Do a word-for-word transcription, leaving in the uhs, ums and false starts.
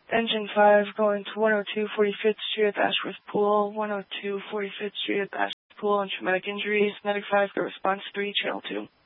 Engine five going to one oh two forty-fifth Street at the Ashworth Pool, one oh two forty-fifth Street at the Ashworth Pool on traumatic injuries. Medic five, go response three, channel two.